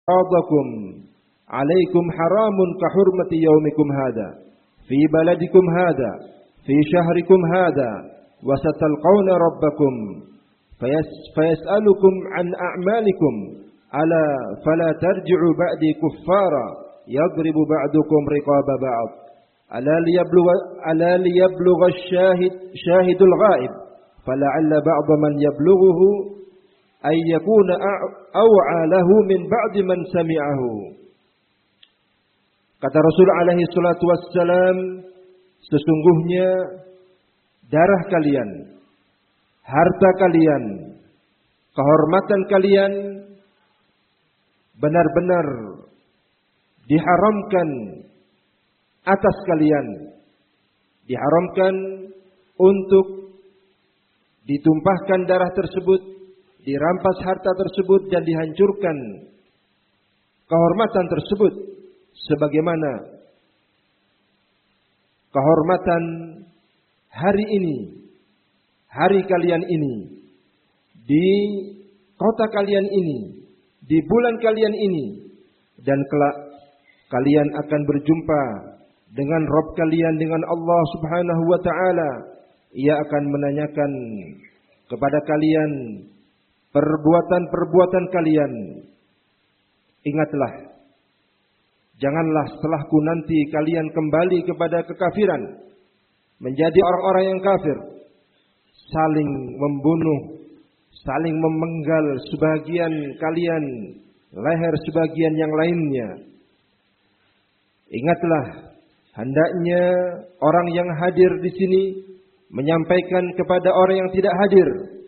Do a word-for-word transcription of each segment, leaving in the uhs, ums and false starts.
Qadakum alaikum haramun ka hurmati yaumikum hadha fi baladikum hadha fi syahrikum hadha wa satalqawna rabbakum fayas fayas'alukum an a'malikum ala fala tarji'u ba'di kuffara yadribu ba'dukum riqaba ba'd ala liyablugha ala liyablugha asyahid syahidul ghaib fala'alla ba'da man yablughuhu ay yakuna aw'a lahu min ba'di man sami'ahu. Kata Rasul alaihi salatu wassalam, sesungguhnya darah kalian, harta kalian, kehormatan kalian benar-benar diharamkan atas kalian, diharamkan untuk ditumpahkan darah tersebut, dirampas harta tersebut dan dihancurkan kehormatan tersebut sebagaimana kehormatan hari ini, hari kalian ini, di kota kalian ini, di bulan kalian ini, dan kelak kalian akan berjumpa dengan Rabb kalian, dengan Allah Subhanahu wa taala. Ia akan menanyakan kepada kalian perbuatan-perbuatan kalian. Ingatlah, janganlah setelahku nanti kalian kembali kepada kekafiran, menjadi orang-orang yang kafir, saling membunuh, saling memenggal sebagian kalian leher sebagian yang lainnya. Ingatlah, hendaknya orang yang hadir di sini menyampaikan kepada orang yang tidak hadir.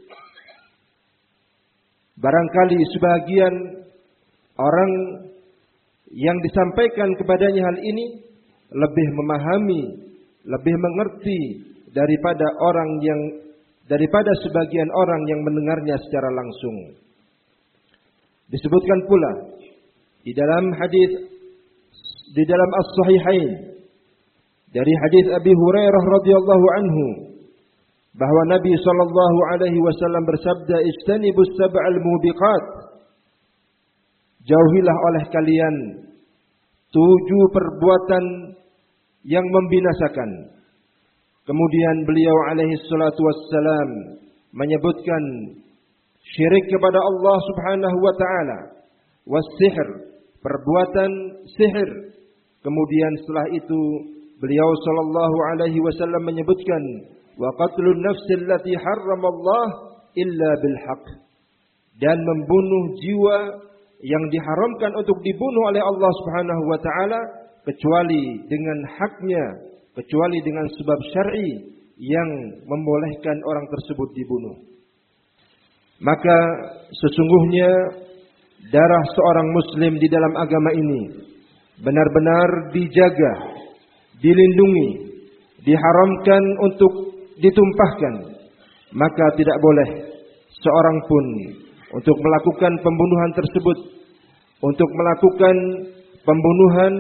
Barangkali sebagian orang yang disampaikan kepadanya hal ini lebih memahami, lebih mengerti daripada orang yang daripada sebagian orang yang mendengarnya secara langsung. Disebutkan pula di dalam hadis di dalam As-Sahihain dari hadis Abi Hurairah radhiyallahu anhu bahwa Nabi sallallahu alaihi wasallam bersabda, "Ijtanibus sab'al mubiqat." Jauhilah oleh kalian tujuh perbuatan yang membinasakan. Kemudian beliau alaihi salatu wassalam menyebutkan syirik kepada Allah Subhanahu wa taala, was-sihr, perbuatan sihir. Kemudian setelah itu beliau sallallahu alaihi wasallam menyebutkan wa qatlun nafsi allati harramallah illa bil haqq, dan membunuh jiwa yang diharamkan untuk dibunuh oleh Allah Subhanahu wa taala kecuali dengan haknya, kecuali dengan sebab syar'i yang membolehkan orang tersebut dibunuh. Maka sesungguhnya darah seorang muslim di dalam agama ini benar-benar dijaga, dilindungi, diharamkan untuk ditumpahkan. Maka tidak boleh seorang pun untuk melakukan pembunuhan tersebut, untuk melakukan pembunuhan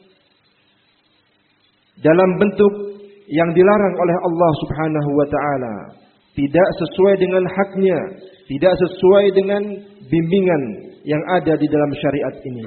dalam bentuk yang dilarang oleh Allah Subhanahu wa taala, tidak sesuai dengan haknya, tidak sesuai dengan bimbingan yang ada di dalam syariat ini.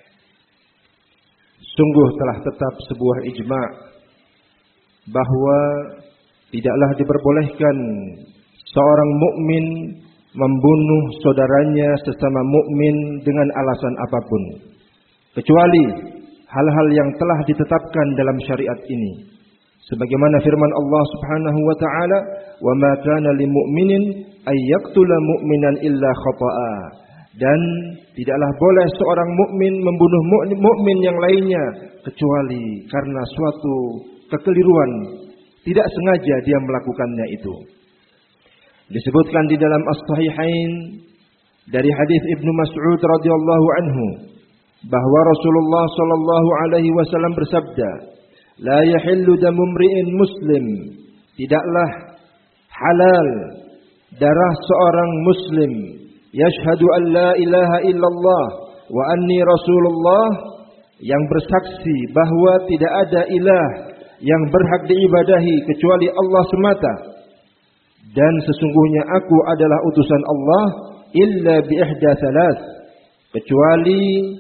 Sungguh telah tetap sebuah ijma' bahwa tidaklah diperbolehkan seorang mukmin membunuh saudaranya sesama mukmin dengan alasan apapun, kecuali hal-hal yang telah ditetapkan dalam syariat ini. Sebagaimana firman Allah Subhanahu wa taala, "Wa ma kana lil mu'minin ay yaqtula mu'minan illa khata'a." Dan tidaklah boleh seorang mukmin membunuh mukmin yang lainnya kecuali karena suatu kekeliruan, tidak sengaja dia melakukannya itu. Disebutkan di dalam As-Sahihain dari hadis Ibnu Mas'ud radhiyallahu anhu bahwa Rasulullah sallallahu alaihi wasallam bersabda, "La yahillu damu imri'in muslim." Tidaklah halal darah seorang muslim yashhadu an la ilaha illallah wa anni rasulullah, yang bersaksi bahwa tidak ada ilah yang berhak diibadahi kecuali Allah semata, dan sesungguhnya aku adalah utusan Allah, illa bi ihda thalath, kecuali